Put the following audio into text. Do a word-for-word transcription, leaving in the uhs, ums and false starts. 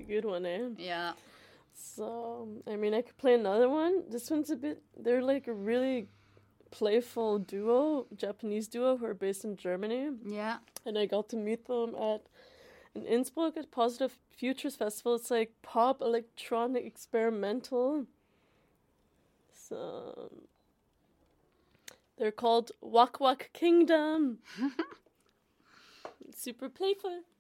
a good one, eh? Yeah. So, I mean, I could play another one. This one's a bit, they're like a really playful duo, Japanese duo who are based in Germany. Yeah. And I got to meet them at in Innsbruck at Positive Futures Festival. It's like pop, electronic, experimental. So they're called Wak Wak Kingdom. Super playful.